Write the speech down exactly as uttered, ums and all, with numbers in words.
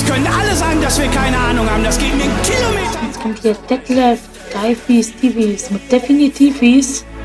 können alle sagen, dass wir keine Ahnung haben. Das geht mir einen Kilometer. Jetzt kommt hier Detlef, Deifies, Divis mit Definitivis.